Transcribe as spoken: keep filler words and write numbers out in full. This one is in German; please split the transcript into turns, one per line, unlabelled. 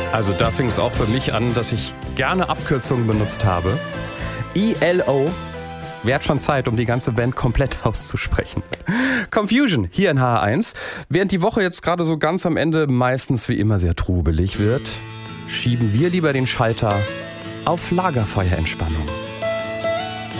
Also da fing es auch für mich an, dass ich gerne Abkürzungen benutzt habe. E L O. Wer hat schon Zeit, um die ganze Band komplett auszusprechen? Confusion, hier in H R eins. Während die Woche jetzt gerade so ganz am Ende meistens wie immer sehr trubelig wird, schieben wir lieber den Schalter auf Lagerfeuerentspannung.